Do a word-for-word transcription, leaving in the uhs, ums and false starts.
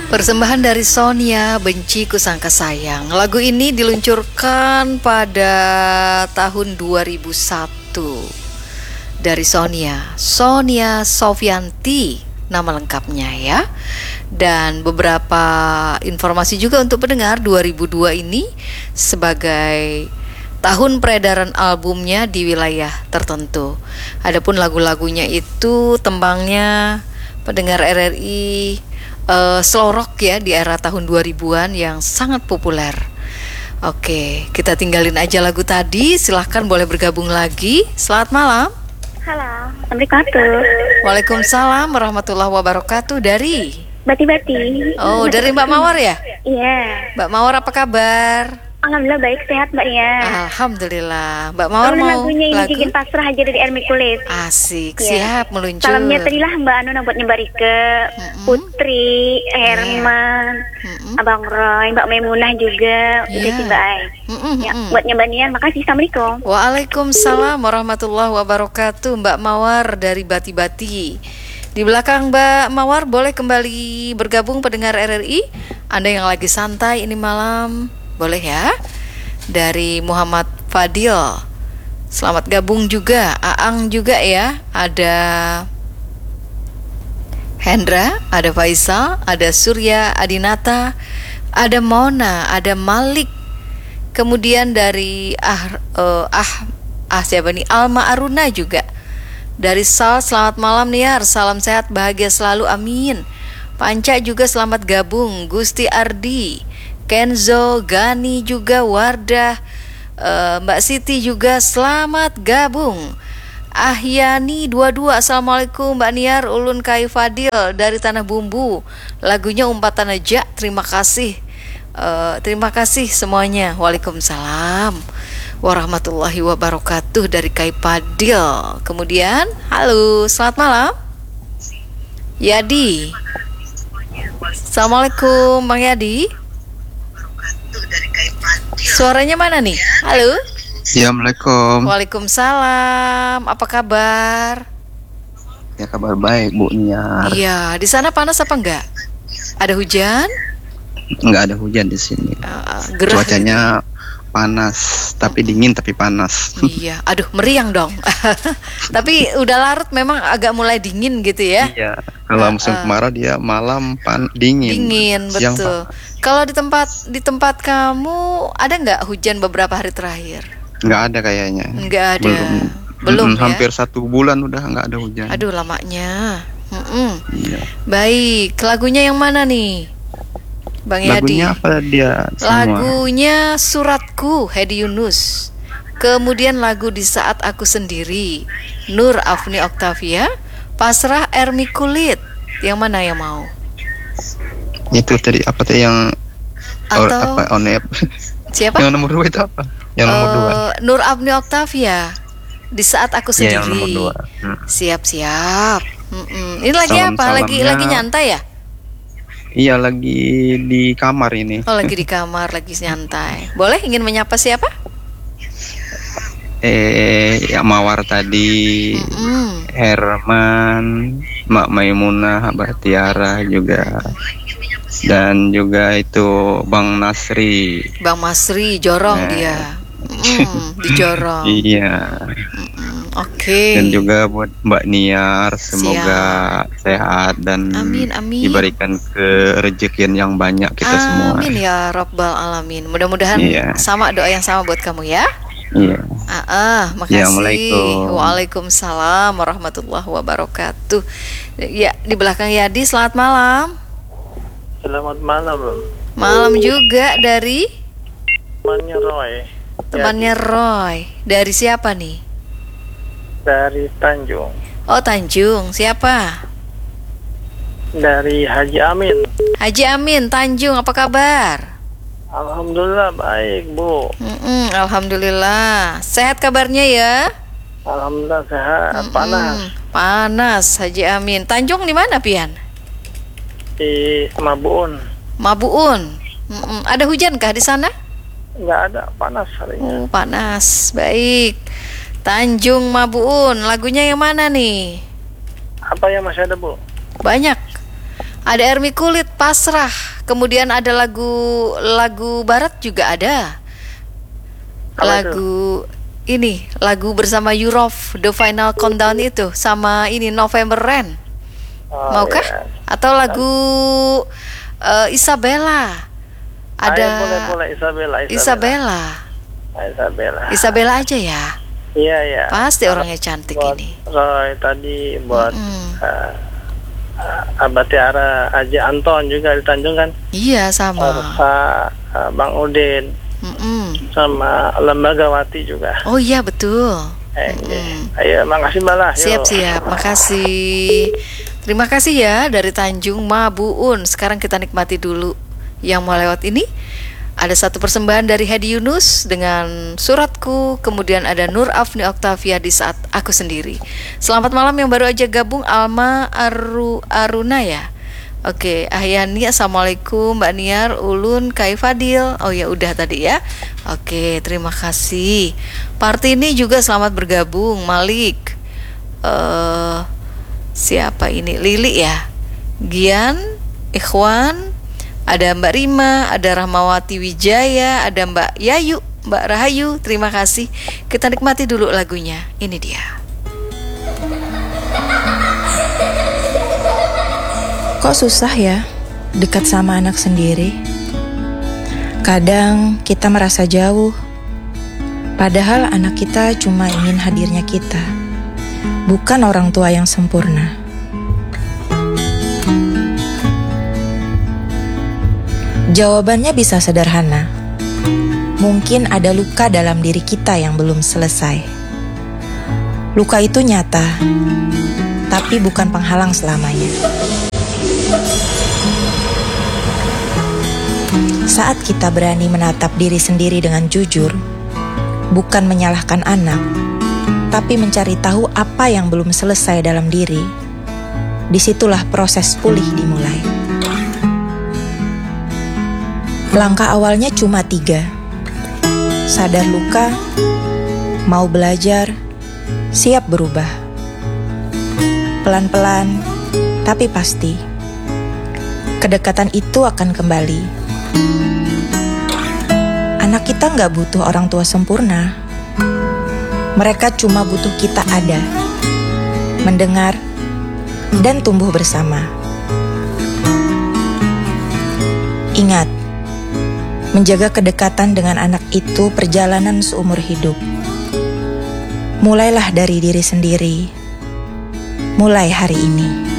Persembahan dari Sonia, Benci Ku Sangka Sayang. Lagu ini diluncurkan pada tahun dua ribu satu dari Sonia, Sonia Sofianti nama lengkapnya ya. Dan beberapa informasi juga untuk pendengar, dua ribu dua ini sebagai tahun peredaran albumnya di wilayah tertentu. Adapun lagu-lagunya itu tembangnya pendengar R R I uh, slow rock ya di era tahun dua ribuan yang sangat populer. Oke, kita tinggalin aja lagu tadi. Silahkan boleh bergabung lagi. Selamat malam. Halo, Assalamualaikum. Waalaikumsalam warahmatullahi wabarakatuh. Dari Bati-Bati. Oh, dari Mbak Mawar ya? Iya. Mbak Mawar apa kabar? Alhamdulillah baik, sehat Mbak ya. Alhamdulillah. Mbak Mawar Lalu mau lagunya ini lagu? bikin pasrah aja dari Ermi Kulit. Asik, Ya. siap meluncur. Salamnya tadilah Mbak Anu buat nyebar ke Mm-mm. Putri, Herman, Mm-mm. Abang Roy, Mbak Maimunah juga, Ya. udah sih Mbak Ai. Mm-mm, Ya, mm-mm. buat nyebanian, makasih. Assalamualaikum. Waalaikumsalam warahmatullahi wabarakatuh. Mbak Mawar dari Bati-Bati. Di belakang Mbak Mawar boleh kembali bergabung pendengar R R I. Anda yang lagi santai ini malam, boleh ya. Dari Muhammad Fadil, selamat gabung juga. Aang juga ya. Ada Hendra, ada Faisal, ada Surya Adinata, ada Mona, ada Malik. Kemudian dari ah eh, ah ah siapa nih? Alma Aruna juga. Dari Sal, selamat malam Niar, salam sehat bahagia selalu, amin. Panca juga selamat gabung. Gusti Ardi, Kenzo, Gani juga, Wardah, eh, Mbak Siti juga selamat gabung. Ahyani dua puluh dua, assalamualaikum Mbak Niar, Ulun Kai Fadil dari Tanah Bumbu. Lagunya Umpatan Aja, terima kasih. Eh, terima kasih semuanya. Waalaikumsalam warahmatullahi wabarakatuh dari Kai Fadil. Kemudian, halo, selamat malam Yadi. Assalamualaikum Bang Yadi. Suaranya mana nih? Halo. Assalamualaikum. Waalaikumsalam. Apa kabar? Ya kabar baik Bu Niar. Iya, di sana panas apa enggak? Ada hujan? Nggak ada hujan di sini. Uh, gerah Cuacanya panas, tapi dingin tapi panas. Iya, aduh meriang dong. Tapi udah larut memang agak mulai dingin gitu ya. Iya. Kalau Uh, musim uh. kemarau dia malam pan dingin. Dingin, Siang betul. panas. Kalau di tempat di tempat kamu ada nggak hujan beberapa hari terakhir? Nggak ada kayaknya. Nggak ada. Belum. Belum Mm-mm, ya? Hampir satu bulan udah nggak ada hujan. Aduh lamanya. Mm-mm. Iya. Baik, lagunya yang mana nih, Bang Yadi? Lagunya apa dia? Semua. Lagunya Suratku, Hedi Yunus. Kemudian lagu Di Saat Aku Sendiri, Nur Afni Oktavia. Pasrah, Ermi Kulit. Yang mana yang mau? Itu tadi apa tuh yang or, Atau apa onep? siapa? Yang nomor dua itu apa? Yang nomor dua. Eh, Nur Afni Oktavia. Di Saat Aku Iya, yang nomor Sendiri. dua. Hmm. Siap-siap. Mm-mm. Ini lagi Salam- apa? Lagi salamnya- lagi nyantai ya? Iya lagi di kamar ini. Oh, lagi di kamar, lagi nyantai. Boleh ingin menyapa siapa? Eh, ya Mawar tadi, Mm-mm. Herman, Mak Maimunah, Abah Tiara juga, dan juga itu Bang Nasri. Bang Masri, jorong Nah. dia. Mm, di jorong. Iya. Mm, Oke. Dan juga buat Mbak Niar, semoga sehat dan Amin, amin. diberikan kerezekian yang banyak kita semua. Amin ya Rabbal Alamin. Mudah-mudahan Iya. sama doa yang sama buat kamu ya. Iya. Ah, ah, makasih. Assalamualaikum. Waalaikumsalam warahmatullahi wabarakatuh. Ya, di belakang Yadi, selamat malam. Selamat malam, Malam juga dari temannya Roy temannya Roy. Dari siapa nih? dari Tanjung, Oh, Tanjung. Siapa? dari Haji Amin. Haji Amin, Tanjung. Apa kabar? Alhamdulillah baik Bu. Mm-mm, Alhamdulillah. Sehat kabarnya ya? Alhamdulillah sehat. Mm-mm, Panas Panas, Haji Amin. Tanjung di mana, Pian? di Mabuun. Mabuun. Mm-mm. Ada hujan kah di sana? Nggak ada, panas hari ini. Oh, panas. Baik. Tanjung Mabuun. Lagunya yang mana nih? Apa yang masih ada Bu? Banyak. Ada Ermi Kulit, Pasrah. Kemudian ada lagu lagu barat juga ada. Apa Lagu ini, lagu bersama Europe, The Final Countdown itu, sama ini November Rain. Oh, Maukah? iya. Atau lagu uh, Isabella. Ada Ayo, boleh, boleh. Isabella, Isabella. Isabella. Isabella. Isabella aja ya. Iya, iya. Pasti orangnya cantik Buat ini. Roy tadi, buat Mm-mm. uh, uh, Abah Tiara, Aji Anton juga di Tanjung kan. Iya, sama. Orsa, uh, Bang Udin, Mm-mm. sama Lembagawati juga. Oh iya, betul. Eh, Mm-mm. Ayo, makasih Mbak lah. Yuk. Siap-siap, makasih. Terima kasih ya dari Tanjung Mabuun. Sekarang kita nikmati dulu yang mau lewat ini. Ada satu persembahan dari Hedi Yunus dengan Suratku. Kemudian ada Nur Afni Oktavia di Saat Aku Sendiri. Selamat malam yang baru aja gabung, Alma Aru Aruna ya. Oke, Ahyani, Assalamualaikum, Mbak Niar, Ulun, Kai Fadil. Oh ya udah tadi ya. Oke, terima kasih. Partini juga selamat bergabung. Malik, uh, siapa ini? Lili ya. Gian, Ikhwan, ada Mbak Rima, ada Rahmawati Wijaya, ada Mbak Yayu, Mbak Rahayu. Terima kasih. Kita nikmati dulu lagunya. Ini dia. Kok susah ya dekat sama anak sendiri? Kadang kita merasa jauh, padahal anak kita cuma ingin hadirnya kita, bukan orang tua yang sempurna. Jawabannya bisa sederhana. Mungkin ada luka dalam diri kita yang belum selesai. Luka itu nyata, tapi bukan penghalang selamanya. Saat kita berani menatap diri sendiri dengan jujur, bukan menyalahkan anak, tapi mencari tahu apa yang belum selesai dalam diri, disitulah proses pulih dimulai. Langkah awalnya cuma tiga: sadar luka, mau belajar, siap berubah. Pelan-pelan, tapi pasti, kedekatan itu akan kembali. Anak kita nggak butuh orang tua sempurna. Mereka cuma butuh kita ada, mendengar, dan tumbuh bersama. Ingat, menjaga kedekatan dengan anak itu perjalanan seumur hidup. Mulailah dari diri sendiri. Mulai hari ini.